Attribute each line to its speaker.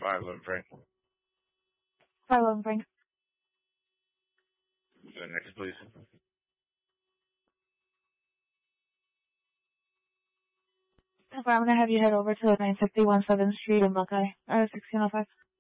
Speaker 1: 511 Frank.
Speaker 2: 511 Frank.
Speaker 1: Next, please.
Speaker 2: I'm going to have you head over to 951 7th Street in Buckeye, 1605.